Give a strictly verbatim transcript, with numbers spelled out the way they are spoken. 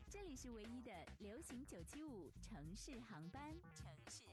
这里是唯一的流行九七五城市航班，城市